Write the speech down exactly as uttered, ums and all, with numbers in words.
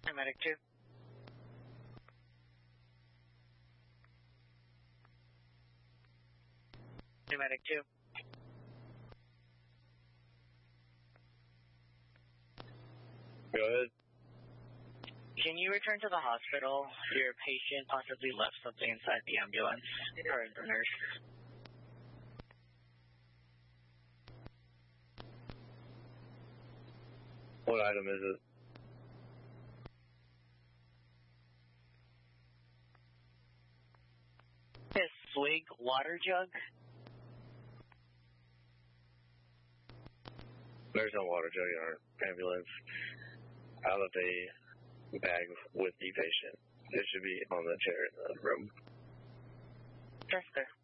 Medic two. Medic two. Go ahead. Can you return to the hospital? Your patient possibly left something inside the ambulance, or the nurse. What item is it? This swig water jug. There's no water jug in our ambulance. Out of a bag with the patient. It should be on the chair in the room. Yes, sir.